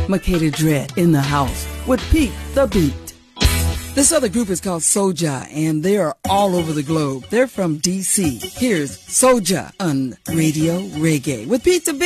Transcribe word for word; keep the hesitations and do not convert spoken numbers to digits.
Makeda Dredd in the house with Pete the Beat. This other group is called Soja, and they are all over the globe. They're from D C. Here's Soja on Radio Reggae with Pete the Beat.